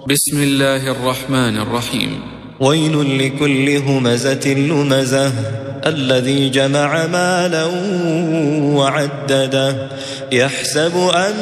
بسم الله الرحمن الرحيم. ويل لكل همزة لمزة الذي جمع مالا وعدده يحسب أن